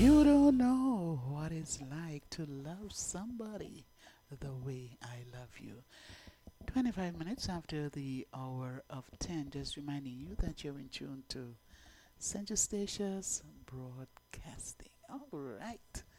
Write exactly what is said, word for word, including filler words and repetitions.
You don't know what it's like to love somebody the way I love you. twenty-five minutes after the hour of ten, just reminding you that you're in tune to Central Stations Broadcasting. All right.